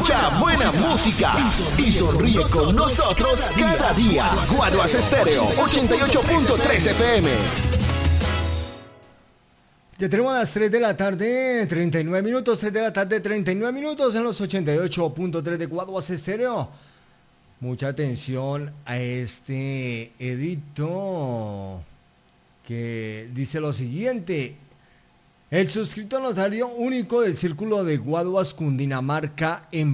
escucha buena música y sonríe con nosotros cada día. Guaduas Estéreo 88.3 FM. Ya tenemos las 3 de la tarde, 39 minutos, 3 de la tarde, 39 minutos en los 88.3 de Guaduas Estéreo. Mucha atención a este edicto que dice lo siguiente. El suscrito notario único del Círculo de Guaduas, Cundinamarca, en